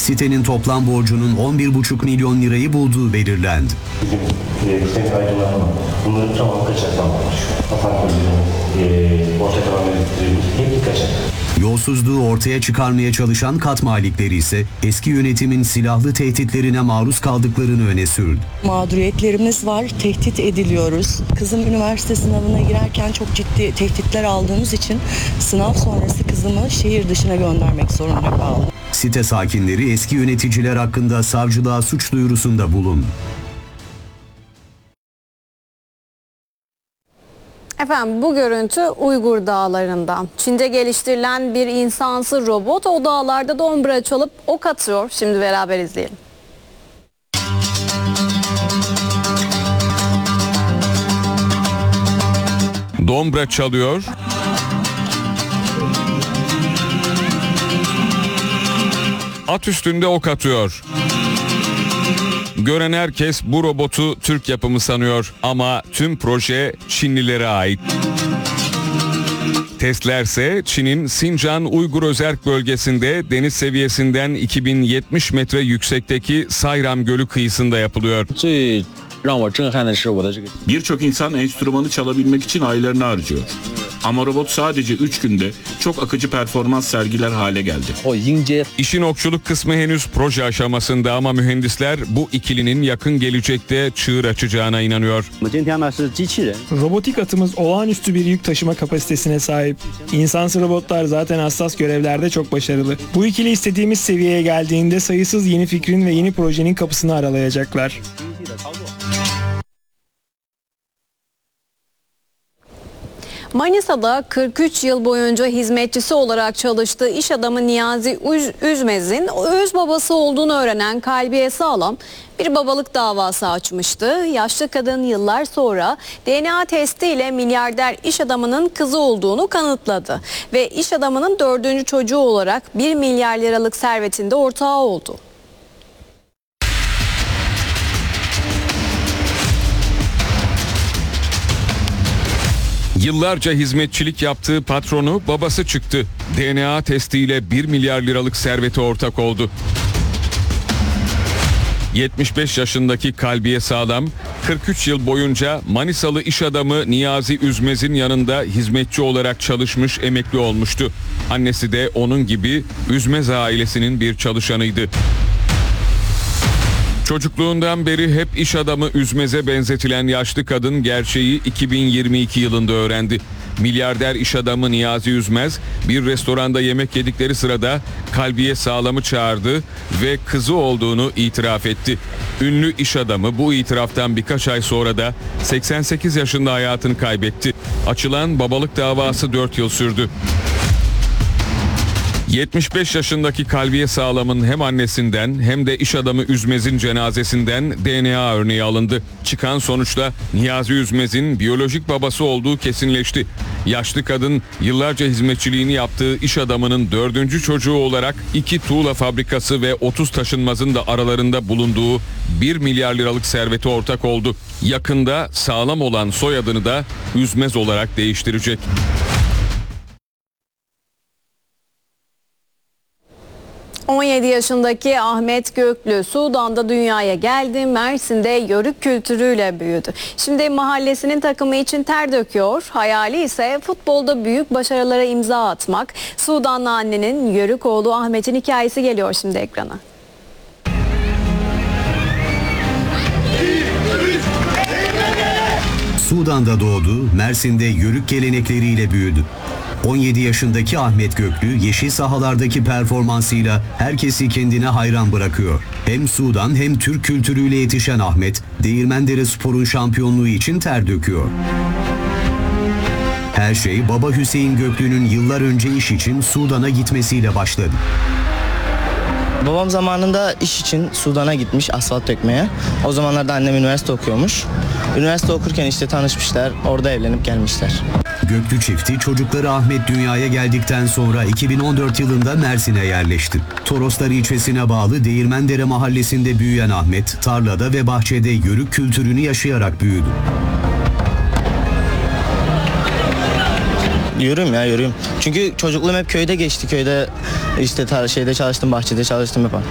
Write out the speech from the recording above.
Sitenin toplam borcunun 11,5 milyon lirayı bulduğu belirlendi. Bizim aydınlanma, bunların tamamı kaçaktan oluşuyor. Asansörlerin, borsa devam ettirdiğimiz hep kaçak. Yolsuzluğu ortaya çıkarmaya çalışan kat malikleri ise eski yönetimin silahlı tehditlerine maruz kaldıklarını öne sürdü. Mağduriyetlerimiz var, tehdit ediliyoruz. Kızım üniversite sınavına girerken çok ciddi tehditler aldığımız için sınav sonrası kızımı şehir dışına göndermek zorunda kaldım. Site sakinleri eski yöneticiler hakkında savcılığa suç duyurusunda bulundu. Efendim bu görüntü Uygur dağlarından. Çin'de geliştirilen bir insansı robot o dağlarda dombra çalıp ok atıyor. Şimdi beraber izleyelim. Dombra çalıyor. At üstünde ok atıyor. Gören herkes bu robotu Türk yapımı sanıyor ama tüm proje Çinlilere ait. Testlerse Çin'in Sincan Uygur Özerk bölgesinde deniz seviyesinden 2070 metre yüksekteki Sayram Gölü kıyısında yapılıyor. Birçok insan enstrümanı çalabilmek için aylarını harcıyor. Ama robot sadece 3 günde çok akıcı performans sergiler hale geldi. İşin okçuluk kısmı henüz proje aşamasında ama mühendisler bu ikilinin yakın gelecekte çığır açacağına inanıyor. Robotik atımız olağanüstü bir yük taşıma kapasitesine sahip. İnsansı robotlar zaten hassas görevlerde çok başarılı. Bu ikili istediğimiz seviyeye geldiğinde sayısız yeni fikrin ve yeni projenin kapısını aralayacaklar. Manisa'da 43 yıl boyunca hizmetçisi olarak çalıştığı iş adamı Niyazi Üzmez'in öz babası olduğunu öğrenen Kalbiye Sağlam bir babalık davası açmıştı. Yaşlı kadın yıllar sonra DNA testiyle milyarder iş adamının kızı olduğunu kanıtladı. Ve iş adamının 4. çocuğu olarak 1 milyar liralık servetinde ortağı oldu. Yıllarca hizmetçilik yaptığı patronu babası çıktı. DNA testiyle 1 milyar liralık servete ortak oldu. 75 yaşındaki Kalbiye Sağlam, 43 yıl boyunca Manisalı iş adamı Niyazi Üzmez'in yanında hizmetçi olarak çalışmış, emekli olmuştu. Annesi de onun gibi Üzmez ailesinin bir çalışanıydı. Çocukluğundan beri hep iş adamı Üzmez'e benzetilen yaşlı kadın gerçeği 2022 yılında öğrendi. Milyarder iş adamı Niyazi Üzmez bir restoranda yemek yedikleri sırada Kalbiye Sağlam'ı çağırdı ve kızı olduğunu itiraf etti. Ünlü iş adamı bu itiraftan birkaç ay sonra da 88 yaşında hayatını kaybetti. Açılan babalık davası 4 yıl sürdü. 75 yaşındaki Kalbiye Sağlam'ın hem annesinden hem de iş adamı Üzmez'in cenazesinden DNA örneği alındı. Çıkan sonuçla Niyazi Üzmez'in biyolojik babası olduğu kesinleşti. Yaşlı kadın yıllarca hizmetçiliğini yaptığı iş adamının 4. çocuğu olarak 2 tuğla fabrikası ve 30 taşınmazın da aralarında bulunduğu 1 milyar liralık servete ortak oldu. Yakında Sağlam olan soyadını da Üzmez olarak değiştirecek. ...17 yaşındaki Ahmet Göklü Sudan'da dünyaya geldi. Mersin'de yörük kültürüyle büyüdü. Şimdi mahallesinin takımı için ter döküyor. Hayali ise futbolda büyük başarılara imza atmak. Sudanlı annenin yörük oğlu Ahmet'in hikayesi geliyor şimdi ekrana. Sudan'da doğdu, Mersin'de yörük gelenekleriyle büyüdü. 17 yaşındaki Ahmet Göklü yeşil sahalardaki performansıyla herkesi kendine hayran bırakıyor. Hem Sudan hem Türk kültürüyle yetişen Ahmet, Değirmendere Spor'un şampiyonluğu için ter döküyor. Her şey baba Hüseyin Göklü'nün yıllar önce iş için Sudan'a gitmesiyle başladı. Babam zamanında iş için Sudan'a gitmiş asfalt dökmeye. O zamanlarda annem üniversite okuyormuş. Üniversite okurken işte tanışmışlar, orada evlenip gelmişler. Göklü çifti çocukları Ahmet dünyaya geldikten sonra 2014 yılında Mersin'e yerleşti. Toroslar ilçesine bağlı Değirmendere mahallesinde büyüyen Ahmet, tarlada ve bahçede yörük kültürünü yaşayarak büyüdü. Yürüyorum. Çünkü çocukluğum hep köyde geçti. Köyde işte şeyde çalıştım, bahçede çalıştım hep.